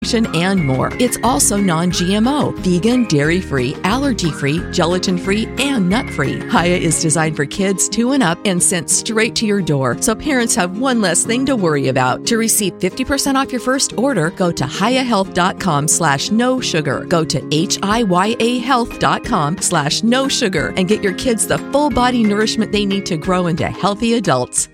and more. It's also non-GMO, vegan, dairy-free, allergy-free, gelatin-free, and nut-free. Hiya is designed for kids 2 and up and sent straight to your door, so parents have one less thing to worry about. To receive 50% off your first order, go to hiyahealth.com/no sugar. Go to HIYAhealth.com/no sugar and get your kids the full body nourishment they need to grow into healthy adults.